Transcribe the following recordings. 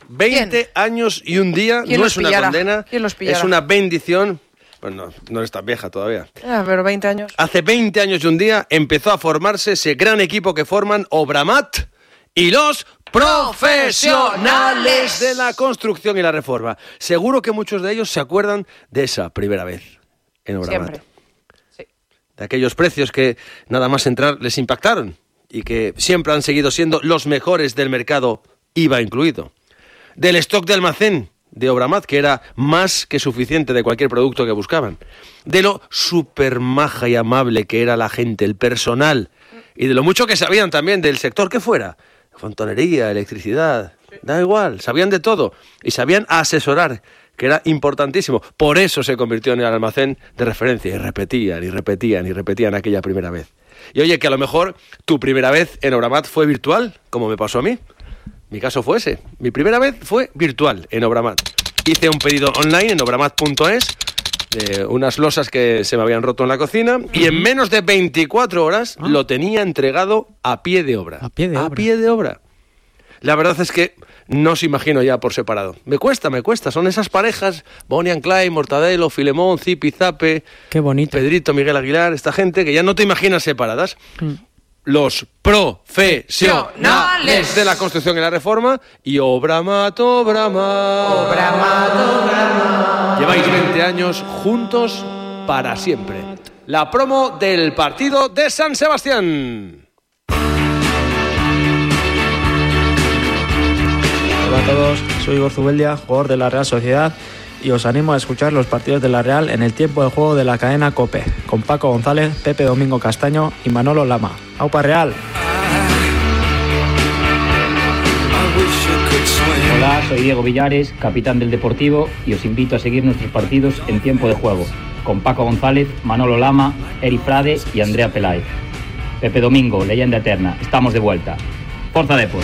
20 años y un día. No es una condena, es una bendición. Bueno, no eres tan vieja todavía. Pero 20 años. Hace 20 años y un día empezó a formarse ese gran equipo que forman Obramat y los profesionales de la construcción y la reforma. Seguro que muchos de ellos se acuerdan de esa primera vez en Obramat. Siempre. Sí. De aquellos precios que nada más entrar les impactaron y que siempre han seguido siendo los mejores del mercado, IVA incluido. Del stock de almacén de Obramat, que era más que suficiente de cualquier producto que buscaban. De lo súper maja y amable que era la gente, el personal, y de lo mucho que sabían también del sector que fuera. Fontanería, electricidad, da igual, sabían de todo y sabían asesorar, que era importantísimo. Por eso se convirtió en el almacén de referencia y repetían y repetían y repetían aquella primera vez. Y oye, que a lo mejor tu primera vez en Obramat fue virtual, como me pasó a mí. Mi caso fue ese. Mi primera vez fue virtual en Obramat. Hice un pedido online en obramat.es de unas losas que se me habían roto en la cocina y en menos de 24 horas lo tenía entregado a pie de obra. A pie de obra. A pie de obra. La verdad es que no os imagino ya por separado. Me cuesta. Son esas parejas, Bonnie and Clyde, Mortadelo, Filemón, Zipi, Zape, qué bonito. Pedrito, Miguel Aguilar, esta gente que ya no te imaginas separadas. Los profesionales de la construcción y la reforma y Obramat. Lleváis 20 años juntos para siempre. La promo del partido de San Sebastián. Hola a todos, soy Igor Zubeldia, jugador de la Real Sociedad, y os animo a escuchar los partidos de la Real en el tiempo de juego de la cadena COPE, con Paco González, Pepe Domingo Castaño y Manolo Lama. ¡Aupa Real! Hola, soy Diego Villares, capitán del Deportivo, y os invito a seguir nuestros partidos en tiempo de juego, con Paco González, Manolo Lama, Eri Frade y Andrea Peláez. Pepe Domingo, leyenda eterna, estamos de vuelta. Forza Depor.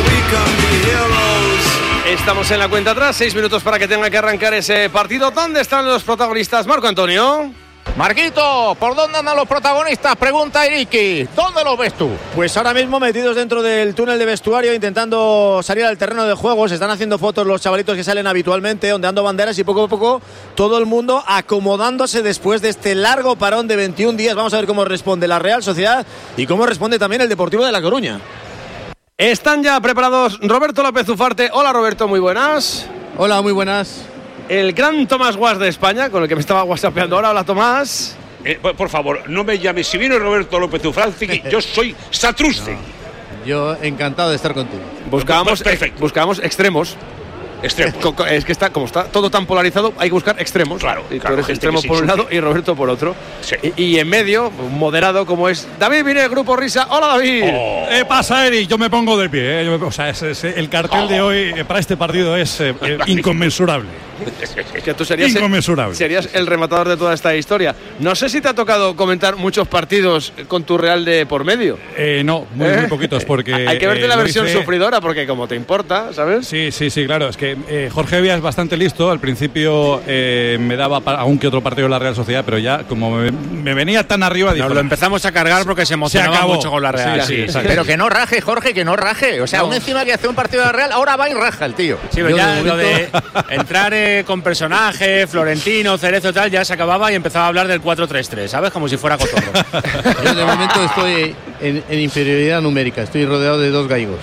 Estamos en la cuenta atrás, 6 minutos para que tenga que arrancar ese partido. ¿Dónde están los protagonistas? Marco Antonio. Marquito, ¿por dónde andan los protagonistas? Pregunta Iriki. ¿Dónde los ves tú? Pues ahora mismo metidos dentro del túnel de vestuario, intentando salir al terreno de juego. Se están haciendo fotos los chavalitos que salen habitualmente, ondeando banderas, y poco a poco todo el mundo acomodándose después de este largo parón de 21 días. Vamos a ver cómo responde la Real Sociedad y cómo responde también el Deportivo de La Coruña. Están ya preparados Roberto López Ufarte. Hola Roberto, muy buenas. Hola, muy buenas. El gran Tomás Guas de España, con el que me estaba whatsappeando ahora. Hola Tomás. Por favor, no me llames. Si viene Roberto López Ufarte, yo soy Satrustegui. Yo encantado de estar contigo. Buscábamos extremos. Es que está, como está todo tan polarizado, hay que buscar extremos. Claro, y tú eres extremo por un lado y Roberto por otro. Sí. Y en medio, moderado como es David Vine, Grupo Risa. Hola David. ¿Qué pasa, Eri? Yo me pongo de pie. El cartel de hoy para este partido es inconmensurable. Es que tú serías el rematador de toda esta historia. No sé si te ha tocado comentar muchos partidos con tu Real de por medio. No, muy poquitos, porque hay que verte la versión sufridora, porque como te importa, ¿sabes? Sí, claro. Es que Jorge Evia es bastante listo. Al principio me daba algún que otro partido de la Real Sociedad, pero ya como me venía tan arriba, dijo, lo empezamos a cargar porque se emocionaba mucho con la Real. Sí, pero que no raje, Jorge, que no raje. O sea, aún encima que hace un partido de la Real, ahora va y raja el tío. Sí, pero ya lo de entrar con personajes, Florentino, Cerezo y tal, ya se acababa y empezaba a hablar del 4-3-3, ¿sabes? Como si fuera cotorro. Yo de momento estoy en inferioridad numérica, estoy rodeado de dos gallegos.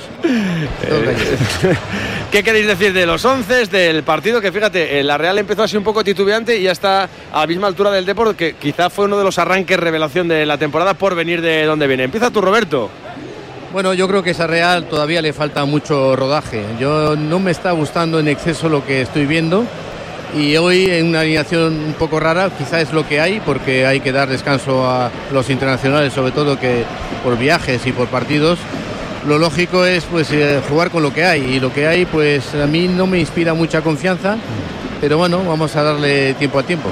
¿Qué queréis decir de los 11 del partido? Que fíjate, la Real empezó así un poco titubeante y ya está a la misma altura del Depor, que quizá fue uno de los arranques revelación de la temporada por venir de donde viene. Empieza tú, Roberto. Bueno, yo creo que a esa Real todavía le falta mucho rodaje. Yo no me está gustando en exceso lo que estoy viendo. Y hoy en una alineación un poco rara, quizá es lo que hay, porque hay que dar descanso a los internacionales, sobre todo que por viajes y por partidos. Lo lógico es pues jugar con lo que hay, y lo que hay pues a mí no me inspira mucha confianza, pero bueno, vamos a darle tiempo a tiempo.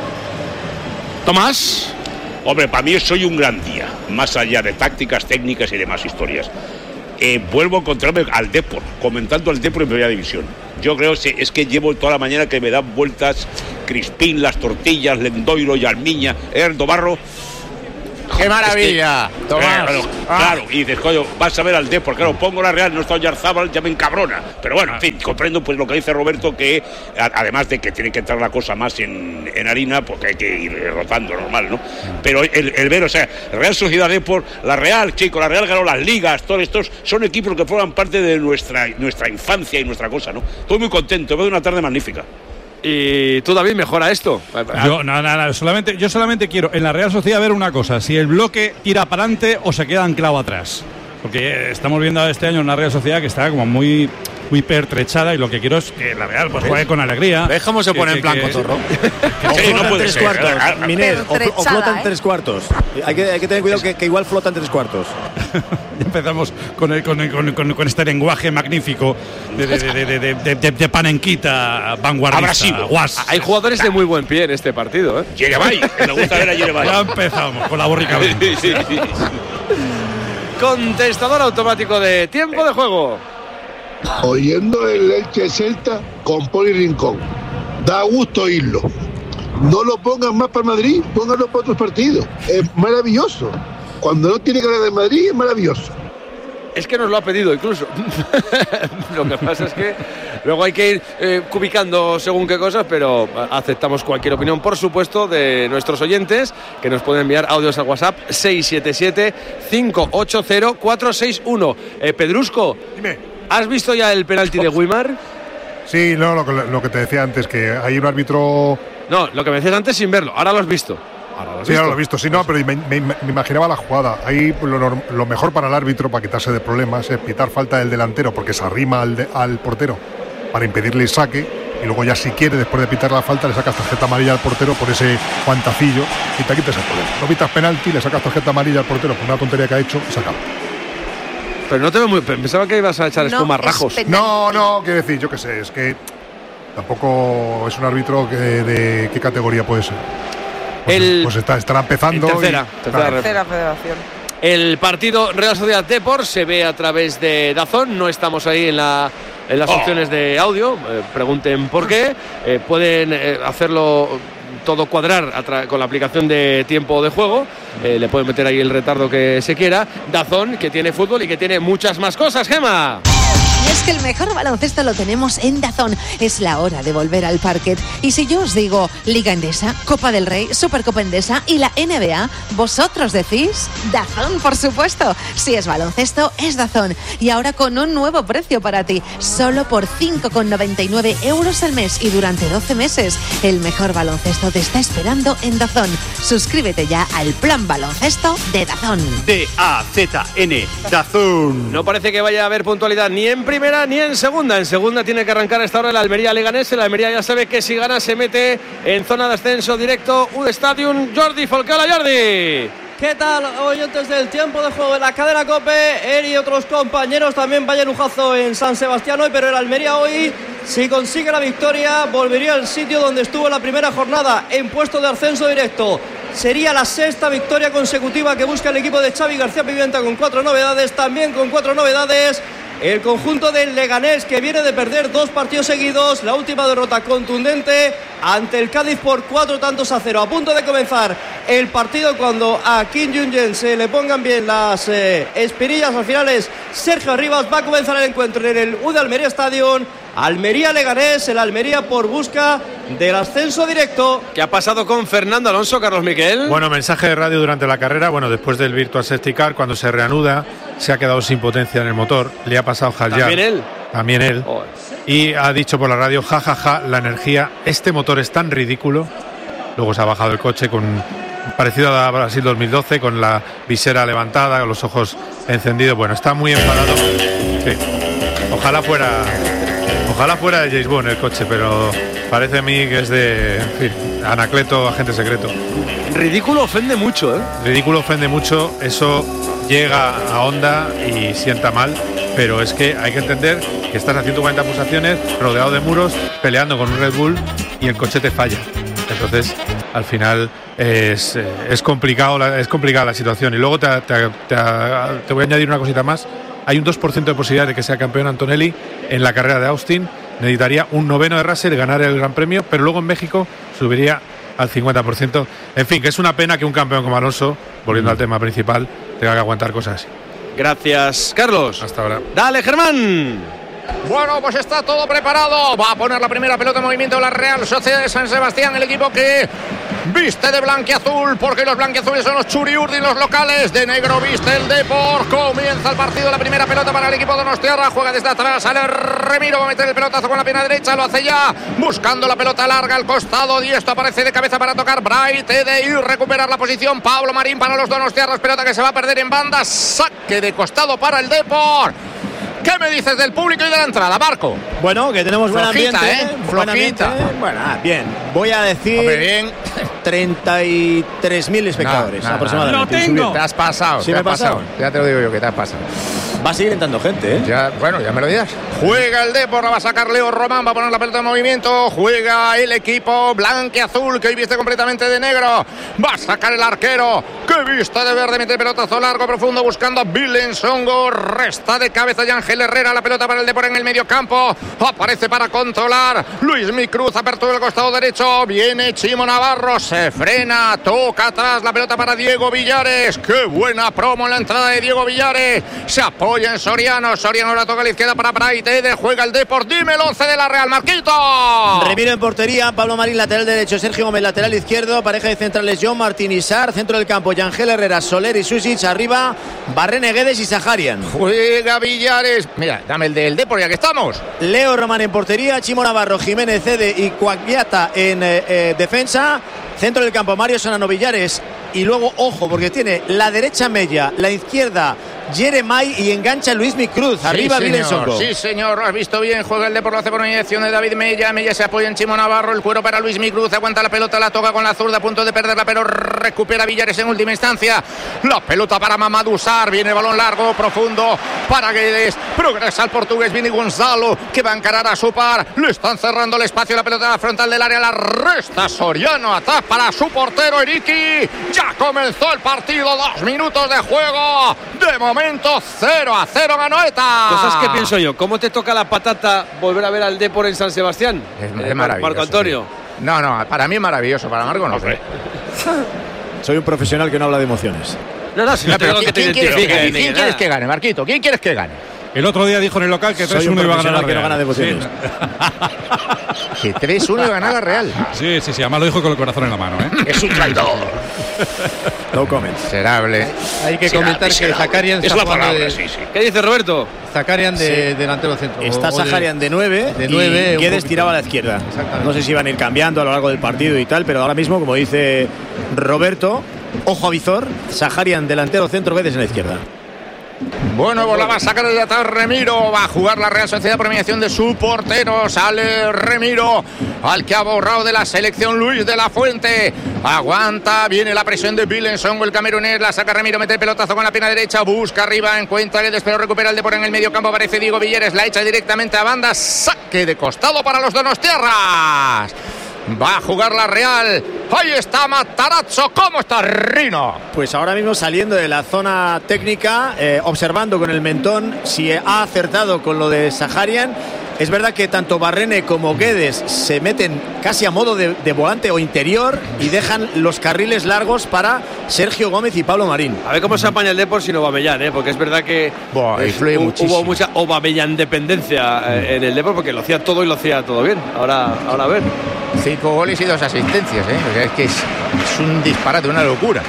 Tomás. Hombre, para mí soy un gran día, más allá de tácticas, técnicas y demás historias. Vuelvo a encontrarme al Depor, comentando al Depor en Primera División. Yo creo que es que llevo toda la mañana que me dan vueltas Crispín, las tortillas, Lendoiro, Yalmiña, Erdo Barro. ¡Qué maravilla! Claro, y dices, coño, vas a ver al Depor, claro, pongo la Real, no está Oyarzábal, ya me encabrona. Pero bueno, en fin, comprendo pues lo que dice Roberto, que además de que tiene que entrar la cosa más en harina, porque hay que ir rotando, normal, ¿no? Pero el ver, o sea, Real Sociedad Depor, la Real, chico, la Real ganó las ligas, todos estos son equipos que forman parte de nuestra infancia y nuestra cosa, ¿no? Estoy muy contento, veo una tarde magnífica. Y tú, David, mejora esto. Yo solamente quiero en la Real Sociedad ver una cosa: si el bloque tira para adelante o se queda anclado atrás. Porque estamos viendo este año una Real Sociedad que está como muy pertrechada, y lo que quiero es que la Real pues juegue con alegría. ¿Ves cómo se pone en plan cotorro? Sí, no puede ser. Miner, o flota en 3/4. Hay que tener cuidado que igual flota en 3/4. Empezamos con este lenguaje magnífico de panenquita vanguardista. Hay jugadores de muy buen pie en este partido, ¿eh? Yerebay, me gusta ver a Yerebay. Ya empezamos con la borrica. Sí. Contestador automático de tiempo de juego. Oyendo el Elche Celta con Poli Rincón. Da gusto oírlo. No lo pongan más para Madrid, pónganlo para otros partidos. Es maravilloso. Cuando no tiene que hablar de Madrid, es maravilloso. Es que nos lo ha pedido incluso. Lo que pasa es que luego hay que ir cubicando según qué cosas, pero aceptamos cualquier opinión, por supuesto, de nuestros oyentes, que nos pueden enviar audios al WhatsApp 677-580-461. Pedrusco, dime. ¿Has visto ya el penalti de Guimar? Sí, no, lo que te decía antes, que hay un árbitro... No, lo que me decías antes sin verlo, ahora lo has visto. Sí, ahora lo he visto, sí, no, pero me imaginaba la jugada. Ahí lo mejor para el árbitro, para quitarse de problemas, es pitar falta del delantero, porque se arrima al portero para impedirle el saque, y luego ya si quiere, después de pitar la falta, le sacas tarjeta amarilla al portero por ese guantacillo y te quitas el problema. No pitas penalti, le sacas tarjeta amarilla al portero por una tontería que ha hecho y se acaba. Pero no te veo muy... Pensaba que ibas a echar espuma rajos. No, quiero decir, yo qué sé, es que tampoco es un árbitro de qué categoría puede ser. Pues estará empezando. Tercera federación. El partido Real Sociedad Depor se ve a través de DAZN. No estamos ahí en las opciones de audio. Pregunten por qué. Pueden hacerlo todo cuadrar con la aplicación de tiempo de juego. Le pueden meter ahí el retardo que se quiera. DAZN, que tiene fútbol y que tiene muchas más cosas. Gema. Y es que el mejor baloncesto lo tenemos en DAZN. Es la hora de volver al parquet. Y si yo os digo Liga Endesa, Copa del Rey, Supercopa Endesa y la NBA, ¿vosotros decís? DAZN, por supuesto. Si es baloncesto, es DAZN. Y ahora con un nuevo precio para ti. Solo por 5,99 € al mes y durante 12 meses. El mejor baloncesto te está esperando en DAZN. Suscríbete ya al plan baloncesto de DAZN. DAZN, DAZN. No parece que vaya a haber puntualidad ni en primera ni en segunda. En segunda tiene que arrancar a esta hora el Almería Leganés. El Almería ya sabe que si gana se mete en zona de ascenso directo. Un Stadium. Jordi Folcala. Jordi. ¿Qué tal, oyentes del tiempo de juego de la cadena COPE? Él y otros compañeros también vaya lujazo en San Sebastián hoy, pero el Almería hoy, si consigue la victoria, volvería al sitio donde estuvo en la primera jornada, en puesto de ascenso directo. Sería la sexta victoria consecutiva que busca el equipo de Xavi García Pimienta, con 4 novedades, también con 4 novedades. El conjunto del Leganés, que viene de perder 2 partidos seguidos, la última derrota contundente ante el Cádiz por 4-0. A punto de comenzar el partido, cuando a Kim Jong-un se le pongan bien las espinillas, al final es Sergio Arribas. Va a comenzar el encuentro en el UD Almería Stadium. Almería Leganés, el Almería por busca del ascenso directo. ¿Qué ha pasado con Fernando Alonso, Carlos Miquel? Bueno, mensaje de radio durante la carrera. Bueno, después del Virtual Safety Car, cuando se reanuda, se ha quedado sin potencia en el motor. Le ha pasado Hadjar. También él. Oh. Y ha dicho por la radio, jajaja, la energía, este motor es tan ridículo. Luego se ha bajado el coche parecido a Brasil 2012, con la visera levantada, con los ojos encendidos. Bueno, está muy enfadado. Sí. Ojalá fuera de James Bond el coche, pero parece a mí que es de Anacleto, agente secreto. Ridículo ofende mucho, ¿eh? Ridículo ofende mucho, eso llega a Honda y sienta mal, pero es que hay que entender que estás a 140 pulsaciones, rodeado de muros, peleando con un Red Bull y el coche te falla. Entonces, al final es complicada la situación. Y luego te voy a añadir una cosita más. Hay un 2% de posibilidad de que sea campeón Antonelli en la carrera de Austin. Necesitaría un 9º de Russell, ganar el Gran Premio, pero luego en México subiría al 50%. En fin, que es una pena que un campeón como Alonso, volviendo al tema principal, tenga que aguantar cosas así. Gracias, Carlos. Hasta ahora. Dale, Germán. Bueno, pues está todo preparado. Va a poner la primera pelota en movimiento la Real Sociedad de San Sebastián, el equipo que viste de blanquiazul, porque los blanquiazules son los Churiurdin, los locales. De negro viste el Depor. Comienza el partido, la primera pelota para el equipo de Donostiarra. Juega desde atrás, sale Remiro, va a meter el pelotazo con la pierna derecha, lo hace ya, buscando la pelota larga al costado. Y esto aparece de cabeza para tocar Bright de ir recuperar la posición. Pablo Marín para los Donostiarras, pelota que se va a perder en banda. Saque de costado para el Depor. ¿Qué me dices del público y de la entrada, Marco? Bueno, que tenemos buen ambiente. Buen ambiente. Bueno, bien. Voy a decir 33.000 espectadores aproximadamente. Lo tengo. Te has pasado. ¿Sí me he pasado? Ya te lo digo yo, que te has pasado. Va a seguir entrando gente, ¿eh? Ya, bueno, ya me lo dirás. Juega el Depor, la va a sacar Leo Román, va a poner la pelota en movimiento. Juega el equipo blanquiazul, que hoy viste completamente de negro. Va a sacar el arquero, que viste de verde, mete el pelotazo largo, profundo, buscando a Bilensongo. Resta de cabeza de Ángel Herrera, la pelota para el Depor en el medio campo. Aparece para controlar Luis Micruz, apertura del costado derecho. Viene Chimo Navarro, se frena, toca atrás la pelota para Diego Villares. Qué buena promo en la entrada de Diego Villares. Se apoya en Soriano, Soriano la toca a la izquierda para Praite, juega el Depor. Dime el 11 de la Real, Marquito. Remiro en portería, Pablo Marín lateral derecho, Sergio Gómez lateral izquierdo, pareja de centrales John Martín y Sar, centro del campo Yangel Herrera, Soler y Susic, arriba Barrene, Guedes y Saharian. Juega Villares, mira, dame el del Depor ya que estamos. Leo Román en portería, Chimo Navarro, Jiménez Cede y Cuagliata en defensa. Centro del campo Mario Solano, Villares. Y luego, ojo, porque tiene la derecha Mella, la izquierda Jeremai y engancha Luis Micruz. Arriba Bilensongo. Sí, señor, lo has visto bien. Juega el Depor, lo hace por mediación de David Mella. Mella se apoya en Chimo Navarro. El cuero para Luis Micruz. Aguanta la pelota, la toca con la zurda, a punto de perderla, pero recupera Villares en última instancia. La pelota para Mamadou Sarr. Viene el balón largo, profundo para Guedes. Progresa el portugués. Viene Gonzalo, que va a encarar a su par. Le están cerrando el espacio. La pelota a la frontal del área. La resta Soriano. Atrás para su portero Eriki. Ya comenzó el partido. 2 minutos de juego. De momento 0-0 ganó ETA. Cosas que pienso yo. ¿Cómo te toca la patata volver a ver al Depor en San Sebastián? Es maravilloso. Marco Antonio. Sí. No, para mí es maravilloso. Para Marco no. Soy un profesional que no habla de emociones. No, si no tengo que te identifique. ¿Quién quieres que gane, Marquito? ¿Quién quieres que gane? El otro día dijo en el local que 3-1 iba a ganar la Real. Que no gana de emociones. Que 3-1 iba a ganar la Real. Sí. Además lo dijo con el corazón en la mano, ¿eh? Es un traidor. No comments. Miserable. Hay que comentar que Zaharian es la palabra, sí. ¿Qué dice Roberto? Zaharian de delantero centro. Está Zaharian de 9 y Guedes tiraba a la izquierda. No sé si iban a ir cambiando a lo largo del partido y tal, pero ahora mismo, como dice Roberto, ojo a visor, Zaharian delantero centro, Guedes en la izquierda. Bueno, pues la va a sacar desde atrás Remiro. Va a jugar la Real Sociedad por mediación de su portero. Sale Remiro, al que ha borrado de la selección Luis de la Fuente. Aguanta, viene la presión de Bilensongo, el camerunés. La saca Remiro, mete el pelotazo con la pierna derecha. Busca arriba, encuentra Guedes, pero recupera el Depor en el medio campo. Aparece Diego Villares, la echa directamente a banda. Saque de costado para los Donostiarras. Va a jugar la Real. Ahí está Matarazzo. ¿Cómo está Rino? Pues ahora mismo saliendo de la zona técnica, observando con el mentón si ha acertado con lo de Zaharian. Es verdad que tanto Barrene como Guedes se meten casi a modo de volante o interior y dejan los carriles largos para Sergio Gómez y Pablo Marín. A ver cómo se apaña el Depor sin Aubameyang, porque es verdad que hubo mucha Aubameyang dependencia en el Depor, porque lo hacía todo y lo hacía todo bien. Ahora a ver. 5 goles y 2 asistencias, O sea, es que es un disparate, una locura.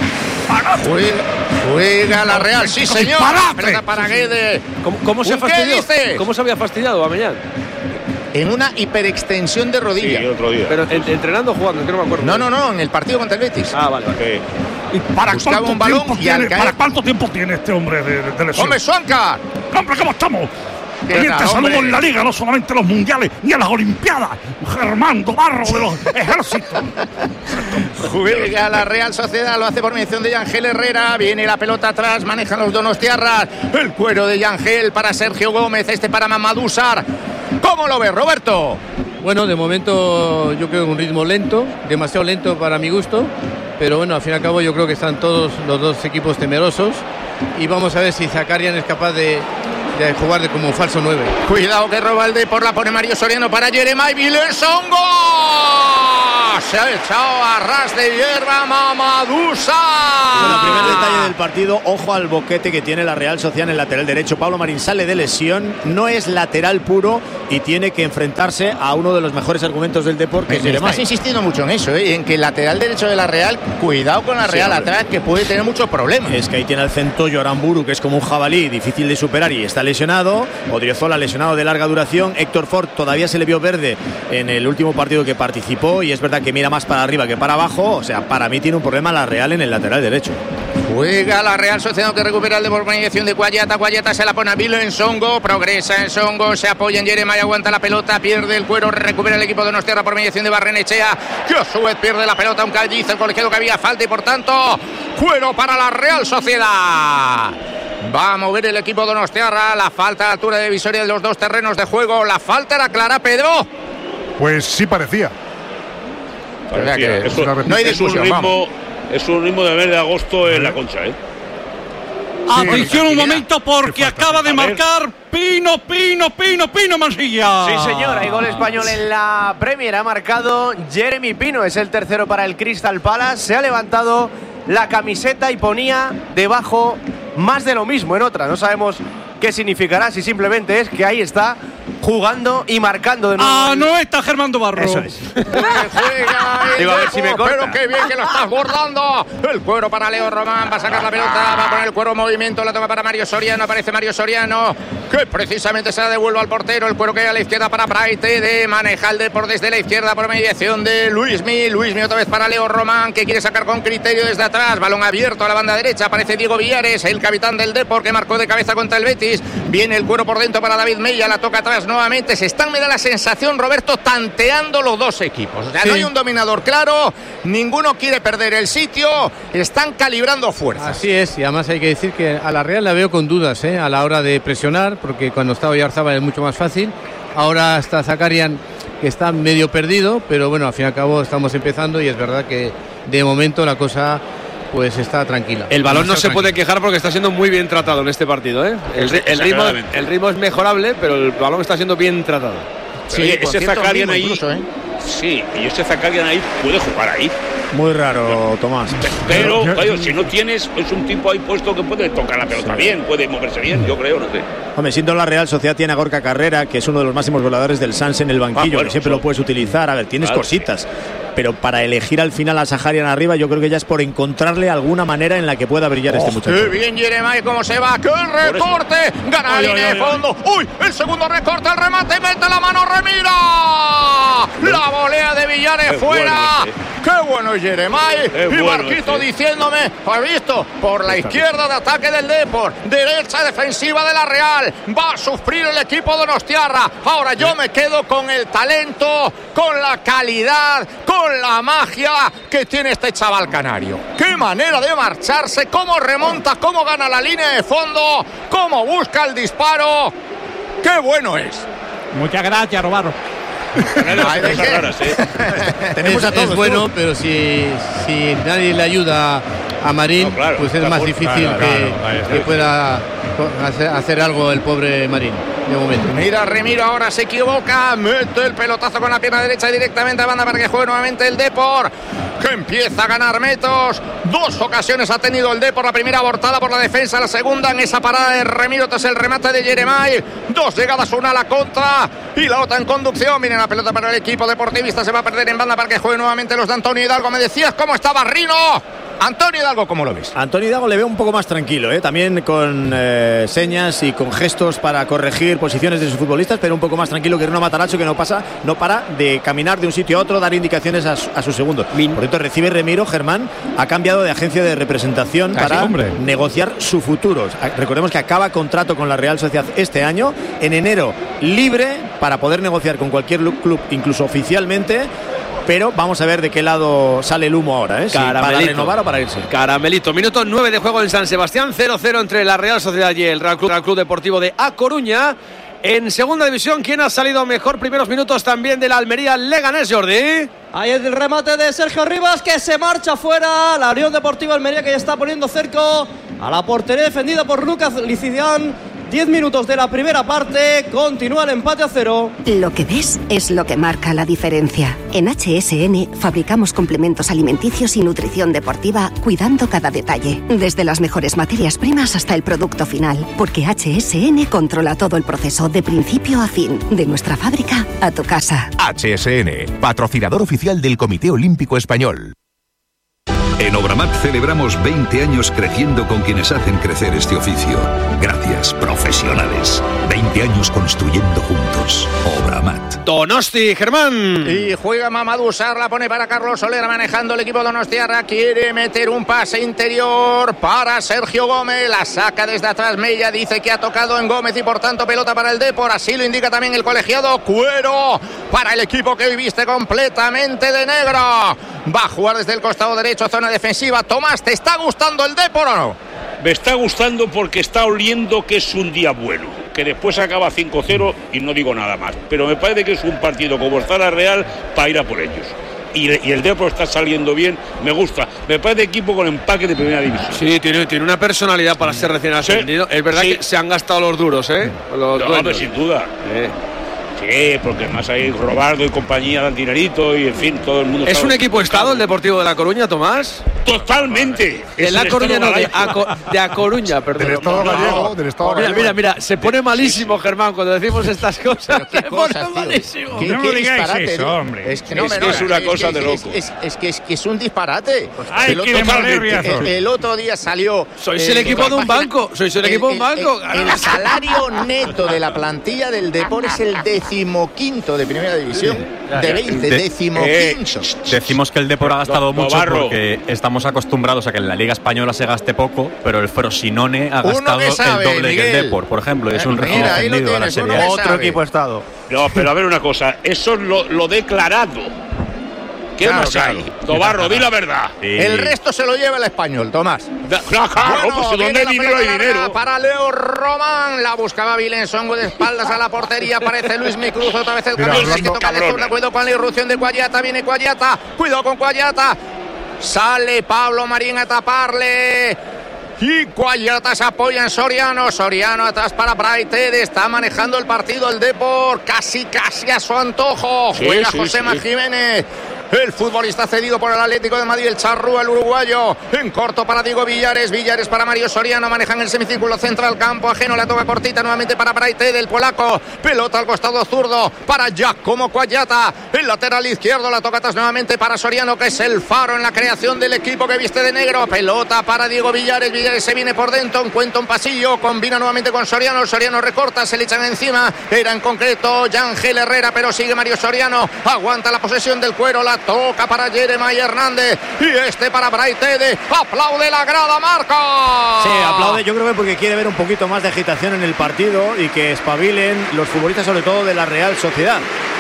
Juega la Real, sí señor. Pelota para Guedes. ¿Cómo se ha fastidiado? ¿Cómo se había fastidiado Aubameyang? En una hiperextensión de rodilla. Sí, el otro día. Pero entrenando o jugando, que no me acuerdo. No, en el partido contra el Betis. Ah, vale. ¿Y para buscaba un balón y al caer... ¿Para cuánto tiempo tiene este hombre de lesión? ¡Hombre, Suanca! ¡Hombre, cómo estamos! Teniente saludo en la Liga, no solamente en los mundiales ni en las Olimpiadas. Germando Barro de los ejércitos. Juega la Real Sociedad, lo hace por mención de Yangel Herrera. Viene la pelota atrás, manejan los Donostiarras. El cuero de Yangel para Sergio Gómez, para Mamadou Sarr. ¿Cómo lo ves, Roberto? Bueno, de momento yo creo que un ritmo lento, demasiado lento para mi gusto. Pero bueno, al fin y al cabo yo creo que están todos los dos equipos temerosos. Y vamos a ver si Zaharian es capaz de de jugar como falso 9. Cuidado que roba el Depor, la pone Mario Soriano para Jeremai Vilensongo. Se ha echado a ras de hierba Mamadusa. Bueno, primer detalle del partido, ojo al boquete que tiene la Real Sociedad en el lateral derecho. Pablo Marín sale de lesión, no es lateral puro y tiene que enfrentarse a uno de los mejores argumentos del Depor, que es Jeremai. Estás insistiendo mucho en eso, en que el lateral derecho de la Real, cuidado con la Real atrás, que puede tener muchos problemas. Es que ahí tiene al Centollo Aramburu, que es como un jabalí, difícil de superar y está lesionado. Odriozola lesionado de larga duración. Héctor Ford todavía se le vio verde en el último partido que participó y es verdad que mira más para arriba que para abajo. O sea, para mí tiene un problema la Real en el lateral derecho. Juega la Real Sociedad, que recupera el de por mediación de Guayata. Guayata se la pone a Vilensongo, progresa en Songo, se apoya en Jeremai, aguanta la pelota, pierde el cuero, recupera el equipo de Donostiarra por mediación de Barrenechea, que a su vez pierde la pelota, un callizo el colegiado que había falta y por tanto cuero para la Real Sociedad. Va a mover el equipo de Donostiarra, la falta a la altura de divisoria de los dos terrenos de juego. La falta era clara, Pedro. Pues sí parecía. No hay discusión, es un ritmo de mes de agosto en la Concha, Atención un momento, porque acaba de marcar Pino Mansilla. Sí, señor, hay gol español en la Premier. Ha marcado Jeremy Pino, es el tercero para el Crystal Palace. Se ha levantado la camiseta y ponía debajo más de lo mismo en otra. No sabemos qué significará, si simplemente es que ahí está jugando y marcando de nuevo. No está Germán Barro. Eso es. Digo, a ver si me corta. Pero qué bien que lo estás bordando. El cuero para Leo Román, va a sacar la pelota, va a poner el cuero en movimiento, la toma para Mario Soriano, aparece Mario Soriano, que precisamente se la devuelve al portero. El cuero que a la izquierda para Praite, de Manejalde por desde la izquierda por mediación de Luismi otra vez para Leo Román, que quiere sacar con criterio desde atrás, balón abierto a la banda derecha, aparece Diego Villares, el capitán del Depor, que marcó de cabeza contra el Betis. Viene el cuero por dentro para David Mella, la toca atrás nuevamente. Se están, me da la sensación, Roberto, tanteando los dos equipos. O sea, no hay un dominador claro, ninguno quiere perder el sitio, están calibrando fuerzas. Así es, y además hay que decir que a la Real la veo con dudas a la hora de presionar, porque cuando estaba Oyarzábal es mucho más fácil. Ahora está Zakarian, que está medio perdido, pero bueno, al fin y al cabo estamos empezando y es verdad que de momento la cosa pues está tranquila. El balón no se puede quejar porque está siendo muy bien tratado en este partido, el ritmo es mejorable, pero el balón está siendo bien tratado. Sí, ese Zakarian ahí incluso, sí, y ese Zakarian ahí puede jugar ahí. Muy raro, Tomás. Pero si no tienes, es un tipo ahí puesto que puede tocar la pelota bien, puede moverse bien, yo creo, no sé. Hombre, siendo la Real Sociedad tiene a Gorka Carrera, que es uno de los máximos goleadores del Sanse en el banquillo, que siempre lo puedes utilizar. A ver, tienes cositas. Pero para elegir al final a Saharian arriba, yo creo que ya es por encontrarle alguna manera en la que pueda brillar este muchacho. ¡Qué bien Jeremai, cómo se va! ¡Qué recorte! ¡Gana la línea de fondo! ¡Uy! El segundo recorte, el remate, mete la mano, Remira. La volea de Villares fuera. ¡Qué bueno es Jeremai! Y Marquito diciéndome, ¿has visto? Por la izquierda de ataque del Depor, derecha defensiva de la Real. Va a sufrir el equipo de Donostiarra. Ahora yo me quedo con el talento, con la calidad, con la magia que tiene este chaval canario. ¡Qué manera de marcharse! ¡Cómo remonta! ¡Cómo gana la línea de fondo! ¡Cómo busca el disparo! ¡Qué bueno es! Muchas gracias, Robarro. Es bueno, pero si nadie le ayuda a Marín, pues es más difícil que pueda hacer algo el pobre Marín de momento. Mira, Remiro ahora se equivoca, mete el pelotazo con la pierna derecha directamente a banda para que juegue nuevamente el Depor, que empieza a ganar metros. Dos ocasiones ha tenido el Depor, la primera abortada por la defensa, la segunda en esa parada de Remiro tras el remate de Jeremai. Dos llegadas, una a la contra y la otra en conducción. Miren la pelota para el equipo deportivista, se va a perder en banda para que juegue nuevamente los de Antonio Hidalgo. Me decías cómo estaba Rino. Antonio Hidalgo, ¿cómo lo ves? Antonio Hidalgo le veo un poco más tranquilo, también con señas y con gestos para corregir posiciones de sus futbolistas, pero un poco más tranquilo que Rino Matarazzo, que no para de caminar de un sitio a otro, dar indicaciones a sus segundos. Por cierto, recibe Remiro, Germán, ha cambiado de agencia de representación para negociar su futuro. Recordemos que acaba contrato con la Real Sociedad este año, en enero libre para poder negociar con cualquier club, incluso oficialmente. Pero vamos a ver de qué lado sale el humo ahora, si para renovar o para irse. Caramelito, minuto 9 de juego en San Sebastián, 0-0 entre la Real Sociedad y el Real Club Deportivo de A Coruña. En segunda división, ¿quién ha salido mejor? Primeros minutos también de la Almería Leganés, Jordi. Ahí es el remate de Sergio Rivas, que se marcha fuera. La Unión Deportiva Almería, que ya está poniendo cerco a la portería, defendida por Lucas Licidián. 10 minutos de la primera parte, continúa el empate a 0. Lo que ves es lo que marca la diferencia. En HSN fabricamos complementos alimenticios y nutrición deportiva cuidando cada detalle, desde las mejores materias primas hasta el producto final, porque HSN controla todo el proceso de principio a fin, de nuestra fábrica a tu casa. HSN, patrocinador oficial del Comité Olímpico Español. En Obramat celebramos 20 años creciendo con quienes hacen crecer este oficio. Gracias, profesionales. 20 años construyendo juntos. Obramat. Donosti, Germán. Y juega Mamadou Sarr, la pone para Carlos Soler, manejando el equipo donostiarra. Quiere meter un pase interior para Sergio Gómez. La saca desde atrás Mella, dice que ha tocado en Gómez y por tanto pelota para el Depor. Así lo indica también el colegiado. Cuero para el equipo que hoy viste completamente de negro. Va a jugar desde el costado derecho, zona defensiva. Tomás, ¿te está gustando el Depor o no? Me está gustando porque está oliendo que es un día bueno, que después acaba 5-0 y no digo nada más, pero me parece que es un partido como está la Real para ir a por ellos. Y el Depor está saliendo bien, me gusta. Me parece equipo con empaque de primera división. Sí, tiene una personalidad para ser recién ascendido. Sí, es verdad que se han gastado los duros, ¿eh? No, sin duda. Sí, porque además hay Robaldo y compañía dan dinerito y en fin, todo el mundo. ¿Es un equipo estado el Deportivo de La Coruña, Tomás? Totalmente. De La Coruña, no, de A Coruña, perdón. Del Estado gallego, del Estado gallego. Mira, se pone malísimo, Germán, cuando decimos estas cosas. ¿Qué cosas, malísimo. No me digáis eso, hombre. Es una cosa de loco. Es que es un disparate. El otro día salió. Sois el equipo de un banco. Sois el equipo de un banco. El salario neto de la plantilla del Depor es el 15º de primera división. De 20, 15º. Decimos que el Depor ha gastado mucho porque estamos acostumbrados a que en la Liga Española se gaste poco, pero el Frosinone ha gastado el doble que el Depor, por ejemplo, y es un recién ascendido a la Serie A. Otro equipo estado. No, pero a ver una cosa, eso es lo declarado. ¿Qué más hay? Tobarro, di la verdad. Sí. El resto se lo lleva el Español, Tomás. Claro, pues donde hay dinero hay dinero. Para Leo Román, la buscaba Vilenson de espaldas a la portería. Aparece Luis Micruz, otra vez el cambio. Que toca de zurda. Cuidado con la irrupción de Cuayata. Viene Cuayata. Cuidado con Cuayata. Sale Pablo Marín a taparle. Y Cuayata se apoya en Soriano. Soriano atrás para Braithwaite. Está manejando el partido el Depor. Casi a su antojo. Juega Josema Jiménez. El futbolista cedido por el Atlético de Madrid, el Charrúa, el uruguayo. En corto para Diego Villares. Villares para Mario Soriano. Manejan el semicírculo central. Campo ajeno. La toca cortita nuevamente para Braithwaite del polaco. Pelota al costado zurdo para Giacomo Cuayata. El lateral izquierdo. La toca atrás nuevamente para Soriano, que es el faro en la creación del equipo que viste de negro. Pelota para Diego Villares. Villares se viene por dentro. Encuentra un pasillo. Combina nuevamente con Soriano. Soriano recorta. Se le echan encima. Era en concreto Yangel Herrera, pero sigue Mario Soriano. Aguanta la posesión del cuero. La toca para Jeremy Hernández y este para Braithwaite. Aplaude la grada, Marco. Sí, aplaude, yo creo que porque quiere ver un poquito más de agitación en el partido y que espabilen los futbolistas, sobre todo de la Real Sociedad.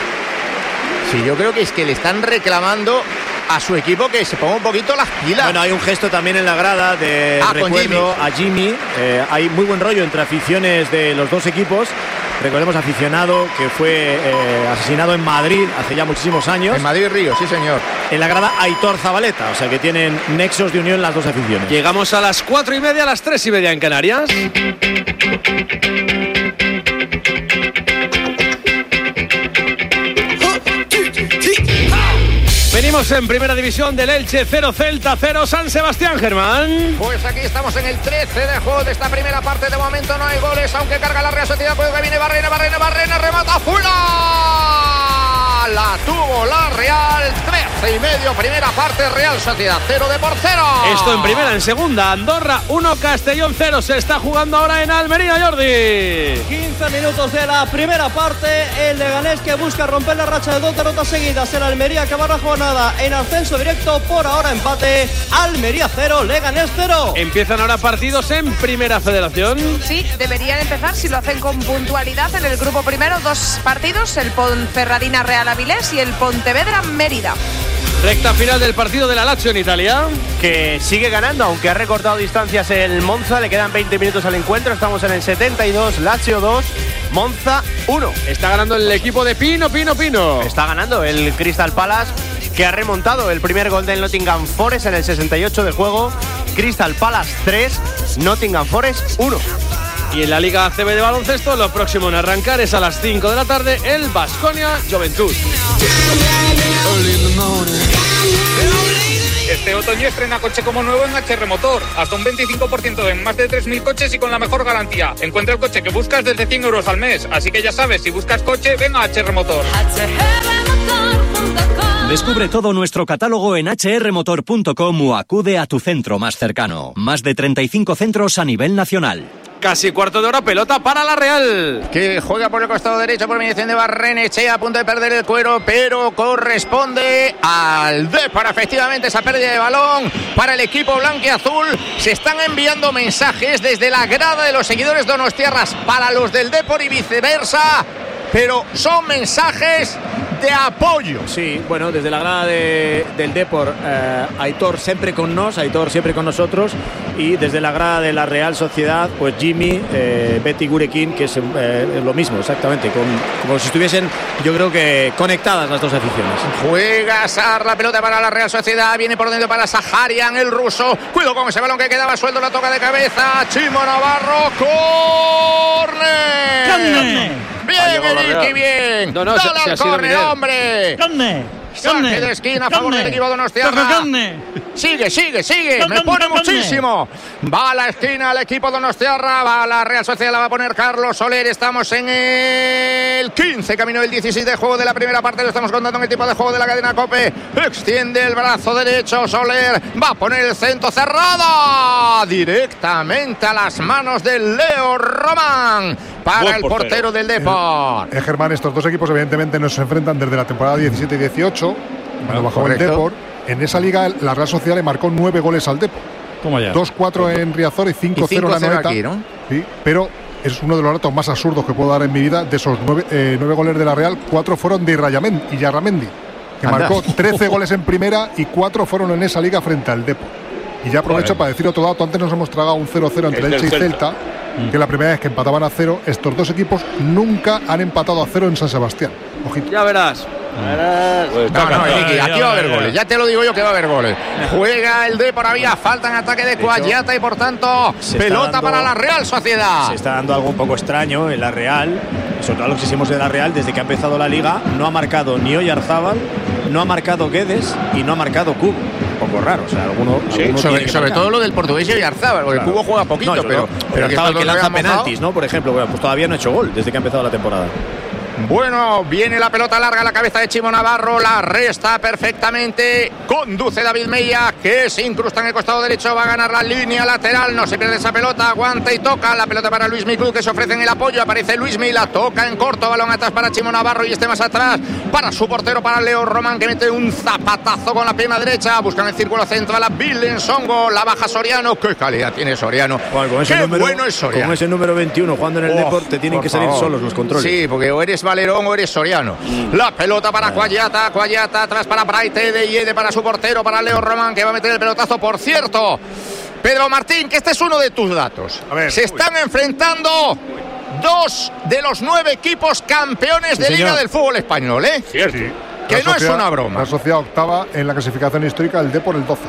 Sí, yo creo que es que le están reclamando a su equipo que se ponga un poquito las pilas. Bueno, hay un gesto también en la grada de recuerdo a Jimmy. Hay muy buen rollo entre aficiones de los dos equipos. Recordemos, aficionado que fue asesinado en Madrid hace ya muchísimos años. En Madrid-Río, sí señor. En la grada Aitor Zabaleta, o sea que tienen nexos de unión las dos aficiones. Llegamos a las 4:30, a las 3:30 en Canarias. Venimos en primera división del Elche, 0 Celta, 0 San Sebastián, Germán. Pues aquí estamos en el 13 de juego de esta primera parte. De momento no hay goles, aunque carga la Real Sociedad. Pues que viene Barrena, remata fuera. La tuvo la Real, 13:30, primera parte, Real Sociedad 0 Depor 0. Esto en primera, en segunda, Andorra 1, Castellón 0. Se está jugando ahora en Almería, Jordi. 15 minutos de la primera parte, el Leganés que busca romper la racha de 2 derrotas seguidas. El Almería acaba la jornada en ascenso directo, por ahora empate, Almería 0, Leganés 0. Empiezan ahora partidos en Primera Federación. Sí, deberían empezar si lo hacen con puntualidad. En el grupo primero, 2 partidos, el Ponferradina Real Avilés y el Pontevedra Mérida. Recta final del partido de la Lazio en Italia, que sigue ganando, aunque ha recortado distancias el Monza. Le quedan 20 minutos al encuentro. Estamos en el 72, Lazio 2, Monza 1. Está ganando el equipo de Pino. Está ganando el Crystal Palace, que ha remontado el primer gol del Nottingham Forest en el 68 de juego. Crystal Palace 3, Nottingham Forest 1. Y en la Liga ACB de baloncesto, lo próximo en arrancar es a las 5 de la tarde el Baskonia Juventud. Este otoño estrena coche como nuevo en HR Motor. Hasta un 25% en más de 3.000 coches y con la mejor garantía. Encuentra el coche que buscas desde 100 euros al mes. Así que ya sabes, si buscas coche, ven a HR Motor. Descubre todo nuestro catálogo en hrmotor.com o acude a tu centro más cercano. Más de 35 centros a nivel nacional. Casi cuarto de hora, pelota para la Real. Que juega por el costado derecho por mediación de Barrenechea, a punto de perder el cuero, pero corresponde al Depor. Efectivamente, esa pérdida de balón para el equipo blanquiazul. Se están enviando mensajes desde la grada de los seguidores donostiarras para los del Depor y viceversa, pero son mensajes de apoyo. Sí, bueno, desde la grada del Depor, Aitor siempre con nosotros, y desde la grada de la Real Sociedad, pues Jimmy, Betty Gurekin, que es lo mismo, exactamente, como si estuviesen, yo creo que conectadas las dos aficiones. Juega Sar, la pelota para la Real Sociedad, viene por dentro para Saharian, el ruso, cuidado con ese balón que quedaba suelto, la toca de cabeza, Chimo Navarro, ¡córner! Bien, Eriki, bien. No, dale al córner, hombre. Saque de esquina a favor del equipo donostiarra. Sigue. Me pone muchísimo. Va a la esquina el equipo donostiarra. Va a la Real Sociedad, la va a poner Carlos Soler. Estamos en el 15, camino del 16 de juego de la primera parte. Lo estamos contando en el tipo de juego de la cadena COPE. Extiende el brazo derecho Soler. Va a poner el centro cerrada directamente a las manos de Leo Román para el portero del Depor. Germán, estos dos equipos evidentemente no se enfrentan desde la temporada 17 y 18, cuando bajó el Depor. En esa liga la Real Sociedad le marcó 9 goles al Depor. 2-4 en Riazor y 5-0 en la Noeta. Aquí, ¿no? Sí, pero es uno de los datos más absurdos que puedo dar en mi vida. De esos 9 goles de la Real, 4 fueron de Yarramendi, que marcó 13 goles en primera, y 4 fueron en esa liga frente al Depor. Y ya aprovecho para decir otro dato. Antes nos hemos tragado un 0-0 entre Elche y Celta, que la primera vez que empataban a 0. Estos dos equipos nunca han empatado a 0 en San Sebastián. Ojito. Ya verás. No, Enrique, aquí va a haber goles. Ya te lo digo yo que va a haber goles. Juega el Depor, había falta en ataque de Cuayata y por tanto pelota para la Real Sociedad. Se está dando algo un poco extraño en la Real, sobre todo los que hicimos de la Real. Desde que ha empezado la liga no ha marcado ni Oyarzábal, no ha marcado Guedes y no ha marcado Cubo. Un poco raro, o sea, alguno sobre todo lo del portugués y Oyarzábal, porque Cubo juega poquito, pero Oyarzábal que lanza penaltis, ¿no? Por ejemplo, pues todavía no ha hecho gol desde que ha empezado la temporada. Bueno, viene la pelota larga a la cabeza de Chimo Navarro, la resta perfectamente, conduce David Mella, que se incrusta en el costado derecho, va a ganar la línea lateral, no se pierde esa pelota, aguanta y toca, la pelota para Luismi Cruz, que se ofrece en el apoyo, aparece Luismi, la toca en corto, balón atrás para Chimo Navarro y más atrás para su portero, para Leo Román, que mete un zapatazo con la pierna derecha, buscan el círculo central a Bill Songo, la baja Soriano, qué calidad tiene Soriano, qué bueno es Soriano. Con ese número 21 jugando en el deporte tienen que salir solos los controles. Sí, porque o eres Valerón o eres Soriano. La pelota para Cuayata atrás para Braite de Yede, para su portero, para Leo Román, que va a meter el pelotazo. Por cierto, Pedro Martín, que este es uno de tus datos. Se están enfrentando 2 de los 9 equipos campeones de Liga del fútbol español, ¿eh? Cierto. Sí. Que no es una broma. La Sociedad octava en la clasificación histórica, el Depor el 12.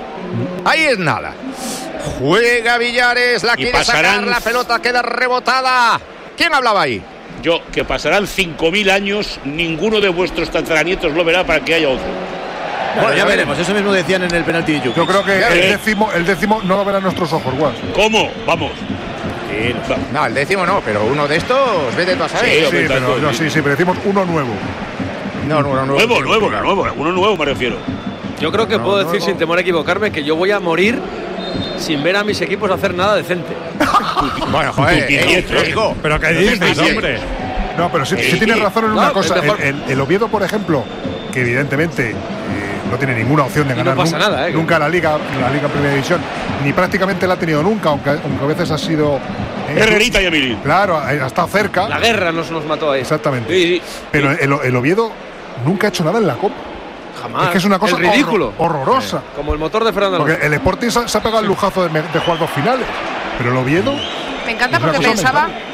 Ahí es nada. Juega Villares, la quiere sacar, la pelota queda rebotada. ¿Quién hablaba ahí? Yo, que pasarán 5.000 años, ninguno de vuestros tataranietos lo verá para que haya otro. Bueno, ya veremos, eso mismo decían en el penalti de Jukic. Yo creo que el décimo no lo verán nuestros ojos, Guas. ¿Cómo? Vamos. Sí, no, el décimo no, pero uno de estos, vete tú a saber. Sí, pero decimos uno nuevo. No, nuevo, uno nuevo me refiero. Yo creo que puedo decir sin temor a equivocarme que yo voy a morir sin ver a mis equipos hacer nada decente. Bueno, joder, pero ¿qué dices, hombre? No, pero sí tienes razón en una cosa. El Oviedo, por ejemplo, que evidentemente no tiene ninguna opción de ganar nunca la Liga Primera División, ni prácticamente la ha tenido nunca, aunque a veces ha sido Herrerita y Emilín. Claro, ha estado cerca. La guerra nos mató ahí. Exactamente. Sí. Pero el Oviedo nunca ha hecho nada en la Copa. Jamás. Es que es una cosa ridículo. Horrorosa. Como el motor de Fernando Alonso. Porque el Sporting se ha pegado el lujazo de jugar 2 finales. Pero el Oviedo. Me encanta porque pensaba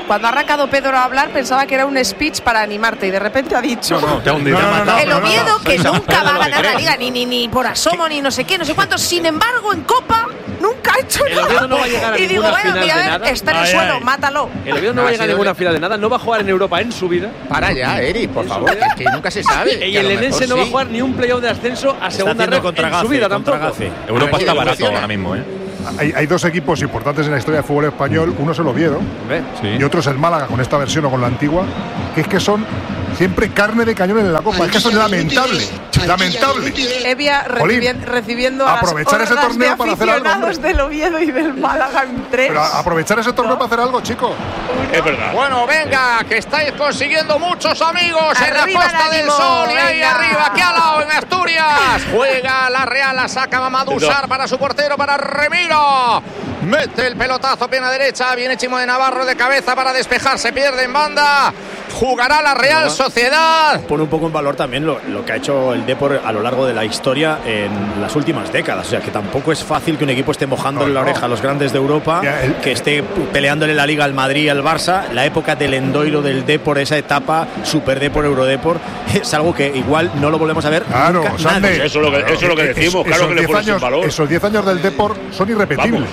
cuando ha arrancado Pedro a hablar pensaba que era un speech para animarte y de repente ha dicho el Oviedo que nunca va a ganar la Liga ni por asomo ni no sé qué, no sé cuántos. Sin embargo, en Copa nunca ha hecho nada. El Oviedo no va a llegar a ninguna final de nada. Está en el suelo, mátalo. El Oviedo no va a llegar a ninguna final de nada. No va a jugar en Europa en su vida. Para ya, Eri, por favor, que nunca se sabe. Y el Lenense no va a jugar ni un playoff de ascenso a segunda red en su vida tampoco. Europa está barato ahora mismo, ¿eh? Hay dos equipos importantes en la historia del fútbol español. Uno es el Oviedo y otro es el Málaga, con esta versión o con la antigua, que son siempre carne de cañón en la Copa. Es que eso es lamentable. Lamentable. Evia recibiendo aprovechar ese torneo para hacer algo. Del Oviedo y del Málaga en 3. Pero aprovechar ese torneo para hacer algo, chicos. Es verdad. Bueno, venga, que estáis consiguiendo muchos amigos en la Costa del Sol y ahí arriba, aquí al lado en Asturias. Juega la Real, la saca Mamadou Sarr para su portero, para Remiro. Mete el pelotazo, pierna derecha, viene Chimo de Navarro de cabeza para despejar, se pierde en banda. Jugará la Real Sociedad. Pone un poco en valor también lo que ha hecho el Depor a lo largo de la historia en las últimas décadas. O sea, que tampoco es fácil que un equipo esté mojándole la oreja a los grandes de Europa, que esté peleándole la Liga al Madrid y al Barça. La época del Endoiro del Depor, esa etapa Super Depor, Eurodepor, es algo que igual no lo volvemos a ver. Claro, eso es lo que decimos. Claro que le pones en valor. Esos 10 años del Depor son irrepetibles.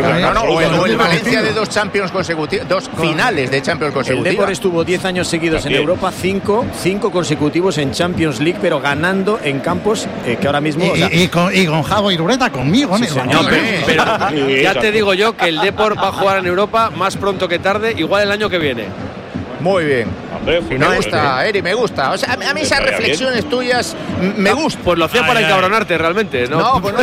O el Valencia de 2 Champions consecutivos, 2 finales de Champions consecutivos. El Depor estuvo 10 años seguidos en Europa, 5 consecutivos en Champions League, pero ganando en campos que ahora mismo. Y con Javo Irureta conmigo, sí, pero ya te digo yo que el Depor va a jugar en Europa más pronto que tarde, igual el año que viene. Muy bien. Me gusta, Eri, me gusta. O sea, a mí esas reflexiones tuyas me gustan. Pues lo hacía para encabronarte realmente, ¿no? No, pues no.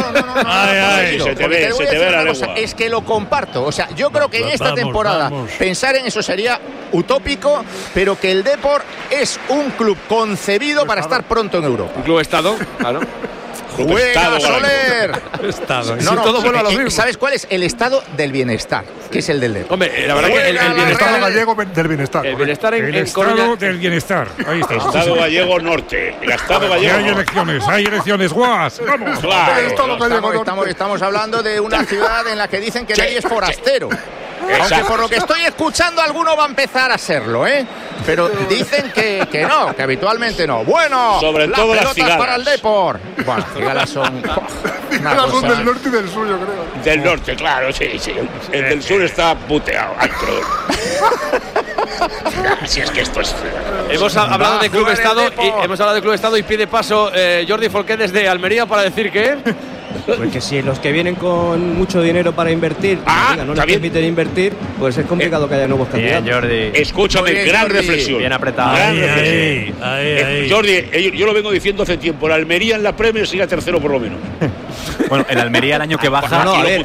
Se te ve la lengua. Es que lo comparto. O sea, yo creo que en esta temporada pensar en eso sería utópico, pero que el Depor es un club concebido para estar pronto en Europa. Un club estado, claro. Juega Soler. Todo vuelve a lo mismo. ¿Sabes cuál es? El estado del bienestar, que es el del Depor. Hombre, la verdad que el bienestar gallego del bienestar. El bienestar el estado del bienestar. Ahí está. Estado gallego norte. El estado gallego. Hay elecciones. ¡Guas! ¡Vamos! Claro. Estamos hablando de una ciudad en la que dicen que nadie es forastero. Aunque por lo que estoy escuchando alguno va a empezar a serlo, ¿eh? Pero dicen que no, que habitualmente no. Bueno, sobre todo las cigalas para el Depor. Bueno, las cigalas son son del norte y del sur, yo creo. Del norte, claro, sí. El del sur está puteado. Si es que esto es. Hemos hablado de Club Estado y pide paso Jordi Folqué desde Almería para decir que Porque si los que vienen con mucho dinero para invertir no les permiten invertir, pues es complicado que haya nuevos candidatos. Bien, Jordi. Escúchame, bien, gran Jordi. reflexión. Bien apretado. Ahí. Jordi, yo lo vengo diciendo hace tiempo. La Almería en la Premier sigue tercero por lo menos. Bueno, en Almería el año que baja. No, a ver,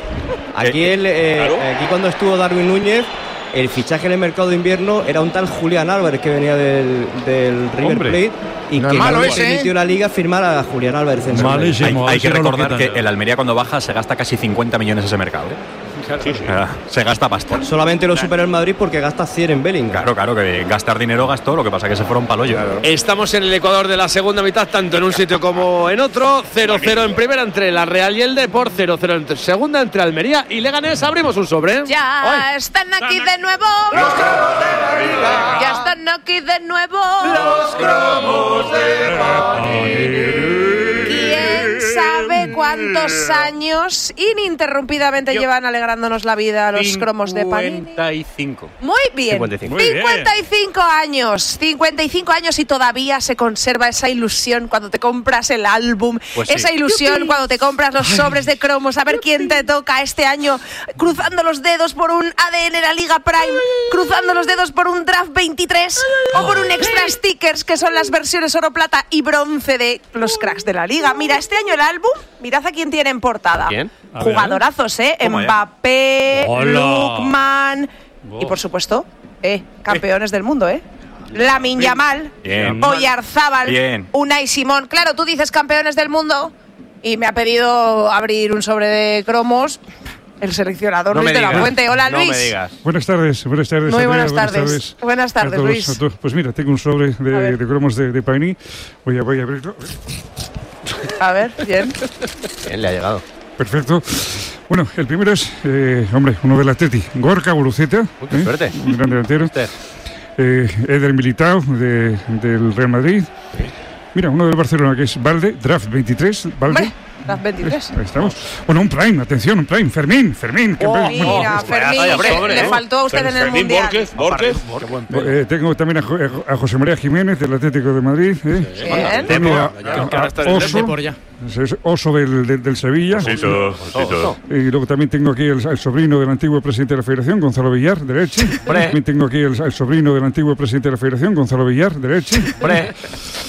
aquí cuando estuvo Darwin Núñez, el fichaje en el mercado de invierno era un tal Julián Álvarez que venía del River Plate y no que no permitió la Liga firmar a Julián Álvarez en Malísimo. Hay que recordar que el Almería cuando baja se gasta casi 50 millones ese mercado, ¿eh? Sí. Se gasta pasta. Solamente lo supera el Madrid porque gasta 100 en Bellingham. Claro, que gastar dinero gastó, lo que pasa es que se fueron palo. Estamos en el Ecuador de la segunda mitad, tanto en un sitio como en otro. 0-0 en primera entre la Real y el Depor, 0-0 en segunda entre Almería y Leganés. Abrimos un sobre. Ya están aquí de nuevo los cromos de la Liga. Ya están aquí de nuevo los cromos de Panini. ¿Quién sabe cuántos años ininterrumpidamente llevan alegrándonos la vida los cromos de Panini? 55. Muy bien. 55 años. 55 años y todavía se conserva esa ilusión cuando te compras el álbum. Pues sí. Esa ilusión cuando te compras los sobres de cromos. A ver quién te toca este año. Cruzando los dedos por un ADN la Liga Prime. Cruzando los dedos por un Draft 23. O por un Extra Stickers, que son las versiones oro, plata y bronce de los cracks de la Liga. Mira, este año el álbum, mirad a quién tiene en portada. ¿Quién? Jugadorazos, Mbappé, Lookman y por supuesto, campeones del mundo, Lamine Yamal, Oyarzábal, Unai Simón. Claro, tú dices campeones del mundo y me ha pedido abrir un sobre de cromos el seleccionador Luis de la Fuente. Hola, Luis. No me digas. Buenas tardes. Muy buenas tardes. Buenas tardes, Luis. Pues mira, tengo un sobre de cromos de Panini. Voy a abrirlo. A ver, bien. Bien, le ha llegado. Perfecto. Bueno, el primero es, uno del Atleti, Gorka Guruceta. ¡Qué suerte! Un gran delantero. Eder Militao, del Real Madrid. Mira, uno del Barcelona, que es Valde, Draft 23. Valde. Las 23. Ahí estamos. Bueno, un Prime, atención, un Prime. Fermín. Mira, Fermín, le faltó a usted en el Mundial. Borges. Tengo también a José María Jiménez, del Atlético de Madrid. Bien. Tengo a Oso del Sevilla. Y luego también tengo aquí el sobrino del antiguo presidente de la Federación, Gonzalo Villar, de Elche. También tengo aquí el sobrino del antiguo presidente de la Federación, Gonzalo Villar, de Elche.